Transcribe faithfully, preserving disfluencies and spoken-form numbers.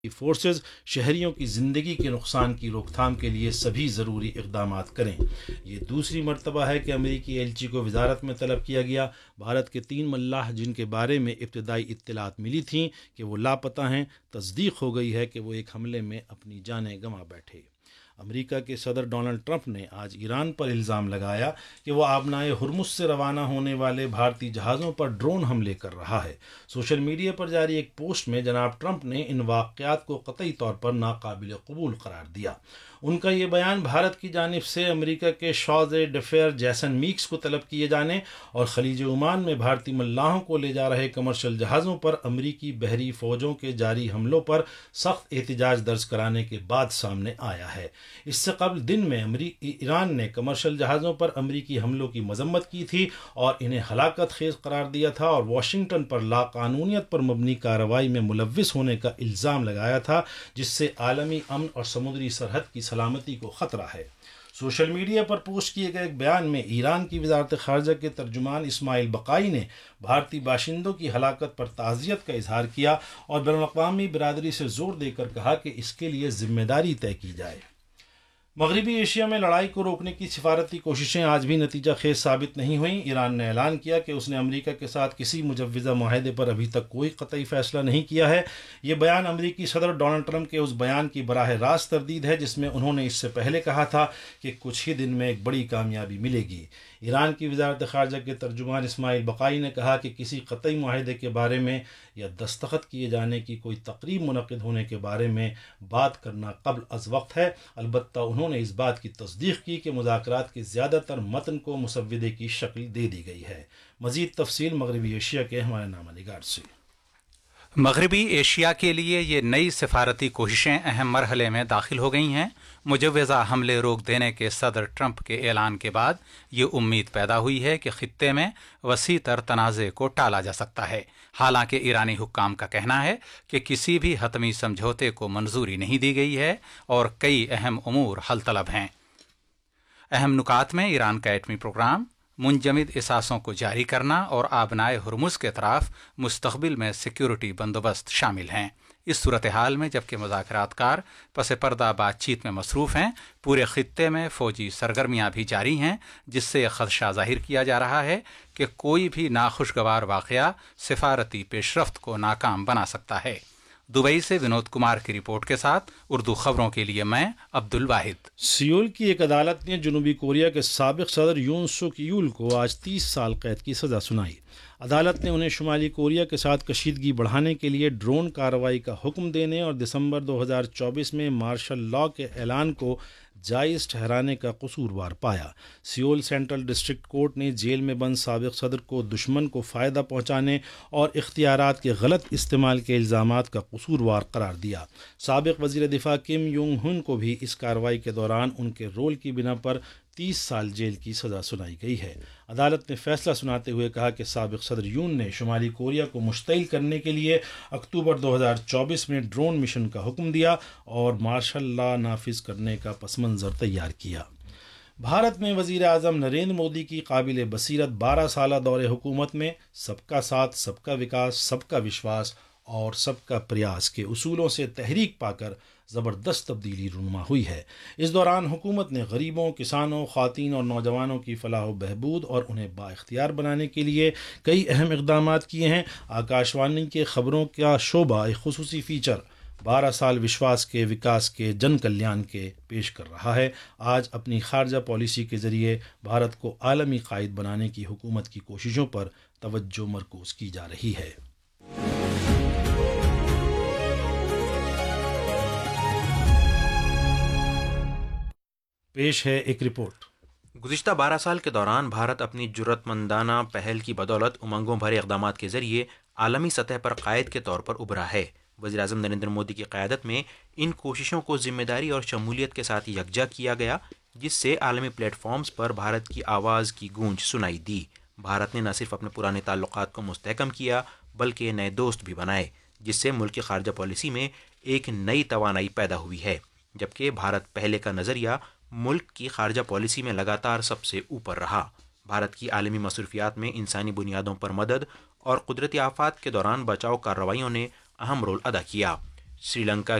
Forces شہریوں کی زندگی کے نقصان کی روک تھام کے لیے سبھی ضروری اقدامات کریں۔ یہ دوسری مرتبہ ہے کہ امریکی ایلچی کو وزارت میں طلب کیا گیا۔ بھارت کے تین ملاح جن کے بارے میں ابتدائی اطلاعات ملی تھیں کہ وہ لاپتہ ہیں، تصدیق ہو گئی ہے کہ وہ ایک حملے میں اپنی جانیں گنوا بیٹھے۔ امریکہ کے صدر ڈونلڈ ٹرمپ نے آج ایران پر الزام لگایا کہ وہ آبنائے ہرمز سے روانہ ہونے والے بھارتی جہازوں پر ڈرون حملے کر رہا ہے۔ سوشل میڈیا پر جاری ایک پوسٹ میں جناب ٹرمپ نے ان واقعات کو قطعی طور پر ناقابل قبول قرار دیا۔ ان کا یہ بیان بھارت کی جانب سے امریکہ کے شاز ڈفیر جیسن میکس کو طلب کیے جانے اور خلیج عمان میں بھارتی ملاحوں کو لے جا رہے کمرشل جہازوں پر امریکی بحری فوجوں کے جاری حملوں پر سخت احتجاج درج کرانے کے بعد سامنے آیا ہے۔ اس سے قبل دن میں ایران نے کمرشل جہازوں پر امریکی حملوں کی مذمت کی تھی اور انہیں ہلاکت خیز قرار دیا تھا اور واشنگٹن پر لاقانونیت پر مبنی کارروائی میں ملوث ہونے کا الزام لگایا تھا، جس سے عالمی امن اور سمندری سرحد کی سلامتی کو خطرہ ہے۔ سوشل میڈیا پر پوسٹ کیے گئے ایک بیان میں ایران کی وزارت خارجہ کے ترجمان اسماعیل بقائی نے بھارتی باشندوں کی ہلاکت پر تعزیت کا اظہار کیا اور بین الاقوامی برادری سے زور دے کر کہا کہ اس کے لیے ذمہ داری طے کی جائے۔ مغربی ایشیا میں لڑائی کو روکنے کی سفارتی کوششیں آج بھی نتیجہ خیز ثابت نہیں ہوئیں۔ ایران نے اعلان کیا کہ اس نے امریکہ کے ساتھ کسی مجوزہ معاہدے پر ابھی تک کوئی قطعی فیصلہ نہیں کیا ہے۔ یہ بیان امریکی صدر ڈونلڈ ٹرمپ کے اس بیان کی براہ راست تردید ہے جس میں انہوں نے اس سے پہلے کہا تھا کہ کچھ ہی دن میں ایک بڑی کامیابی ملے گی۔ ایران کی وزارت خارجہ کے ترجمان اسماعیل بقائی نے کہا کہ کسی قطعی معاہدے کے بارے میں یا دستخط کیے جانے کی کوئی تقریب منعقد ہونے کے بارے میں بات کرنا قبل از وقت ہے۔ البتہ انہوں نے اس بات کی تصدیق کی کہ مذاکرات کے زیادہ تر متن کو مسودے کی شکل دے دی گئی ہے۔ مزید تفصیل مغربی ایشیا کے ہمارے نامہ نگار سے۔ مغربی ایشیا کے لیے یہ نئی سفارتی کوششیں اہم مرحلے میں داخل ہو گئی ہیں۔ مجوزہ حملے روک دینے کے صدر ٹرمپ کے اعلان کے بعد یہ امید پیدا ہوئی ہے کہ خطے میں وسیع تر تنازع کو ٹالا جا سکتا ہے۔ حالانکہ ایرانی حکام کا کہنا ہے کہ کسی بھی حتمی سمجھوتے کو منظوری نہیں دی گئی ہے اور کئی اہم امور حل طلب ہیں۔ اہم نکات میں ایران کا ایٹمی پروگرام، منجمد اثاثوں کو جاری کرنا اور آبنائے ہرمز کے اطراف مستقبل میں سیکیورٹی بندوبست شامل ہیں۔ اس صورتحال میں جبکہ مذاکرات کار پس پردہ بات چیت میں مصروف ہیں، پورے خطے میں فوجی سرگرمیاں بھی جاری ہیں، جس سے یہ خدشہ ظاہر کیا جا رہا ہے کہ کوئی بھی ناخوشگوار واقعہ سفارتی پیش رفت کو ناکام بنا سکتا ہے۔ دبئی سے ونود کمار کی رپورٹ کے ساتھ اردو خبروں کے لیے میں عبد الواحد۔ سیول کی ایک عدالت نے جنوبی کوریا کے سابق صدر یون سک یول کو آج تیس سال قید کی سزا سنائی۔ عدالت نے انہیں شمالی کوریا کے ساتھ کشیدگی بڑھانے کے لیے ڈرون کارروائی کا حکم دینے اور دسمبر دو ہزار چوبیس میں مارشل لاء کے اعلان کو جائز ٹھہرانے کا قصوروار پایا۔ سیول سینٹرل ڈسٹرکٹ کورٹ نے جیل میں بند سابق صدر کو دشمن کو فائدہ پہنچانے اور اختیارات کے غلط استعمال کے الزامات کا قصوروار قرار دیا۔ سابق وزیر دفاع کم یونگ ہن کو بھی اس کارروائی کے دوران ان کے رول کی بنا پر تیس سال جیل کی سزا سنائی گئی ہے۔ عدالت نے فیصلہ سناتے ہوئے کہا کہ سابق صدر یون نے شمالی کوریا کو مشتعل کرنے کے لیے اکتوبر دو ہزار چوبیس میں ڈرون مشن کا حکم دیا اور مارشل لاء نافذ کرنے کا پس منظر تیار کیا۔ بھارت میں وزیر اعظم نریندر مودی کی قابل بصیرت بارہ سالہ دور حکومت میں سب کا ساتھ، سب کا وکاس، سب کا وشواس اور سب کا پریاس کے اصولوں سے تحریک پا کر زبردست تبدیلی رونما ہوئی ہے۔ اس دوران حکومت نے غریبوں، کسانوں، خواتین اور نوجوانوں کی فلاح و بہبود اور انہیں بااختیار بنانے کے لیے کئی اہم اقدامات کیے ہیں۔ آکاشوانی کے خبروں کا شعبہ ایک خصوصی فیچر بارہ سال وشواس کے، وکاس کے، جن کلیان کے پیش کر رہا ہے۔ آج اپنی خارجہ پالیسی کے ذریعے بھارت کو عالمی قائد بنانے کی حکومت کی کوششوں پر توجہ مرکوز کی جا رہی ہے۔ پیش ہے ایک رپورٹ۔ گزشتہ بارہ سال کے دوران بھارت اپنی جرات مندانہ پہل کی بدولت امنگوں بھرے اقدامات کے ذریعے عالمی سطح پر قائد کے طور پر ابھرا ہے۔ وزیر اعظم نریندر مودی کی قیادت میں ان کوششوں کو ذمہ داری اور شمولیت کے ساتھ یکجا کیا گیا، جس سے عالمی پلیٹ فارمز پر بھارت کی آواز کی گونج سنائی دی۔ بھارت نے نہ صرف اپنے پرانے تعلقات کو مستحکم کیا بلکہ نئے دوست بھی بنائے، جس سے ملک کی خارجہ پالیسی میں ایک نئی توانائی پیدا ہوئی ہے۔ جبکہ بھارت پہلے کا نظریہ ملک کی خارجہ پالیسی میں لگاتار سب سے اوپر رہا۔ بھارت کی عالمی مصروفیات میں انسانی بنیادوں پر مدد اور قدرتی آفات کے دوران بچاؤ کارروائیوں نے اہم رول ادا کیا۔ श्रीलंका